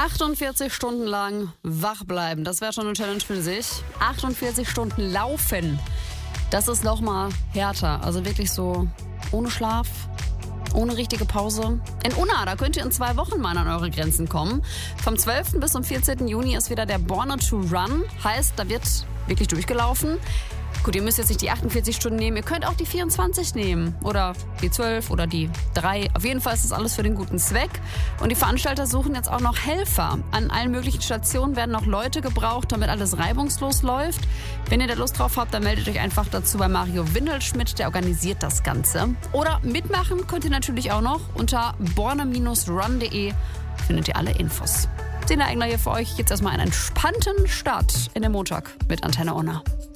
48 Stunden lang wach bleiben, das wäre schon eine Challenge für sich. 48 Stunden laufen, das ist nochmal härter. Also wirklich so ohne Schlaf, ohne richtige Pause. In Unna, da könnt ihr in 2 Wochen mal an eure Grenzen kommen. Vom 12. bis zum 14. Juni ist wieder der Born to Run. Heißt, da wird wirklich durchgelaufen. Gut, ihr müsst jetzt nicht die 48 Stunden nehmen, ihr könnt auch die 24 nehmen oder die 12 oder die 3. Auf jeden Fall ist das alles für den guten Zweck. Und die Veranstalter suchen jetzt auch noch Helfer. An allen möglichen Stationen werden noch Leute gebraucht, damit alles reibungslos läuft. Wenn ihr da Lust drauf habt, dann meldet euch einfach dazu bei Mario Windelschmidt, der organisiert das Ganze. Oder mitmachen könnt ihr natürlich auch noch unter borne-run.de, findet ihr alle Infos. Sina Engler hier für euch, jetzt erstmal einen entspannten Start in den Montag mit Antenne Unna.